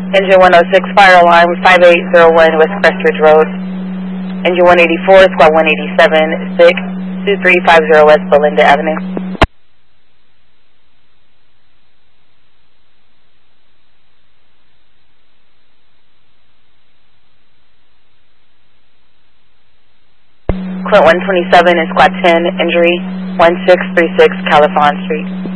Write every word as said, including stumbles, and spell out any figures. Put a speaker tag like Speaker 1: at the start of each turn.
Speaker 1: Engine one oh six, fire alarm, five eight zero one West Crestridge Road. Engine one eighty-four, squad one eighty-seven, six two three five zero West Belinda Avenue. Clint one twenty-seven and squad ten, injury one six three six Califon Street.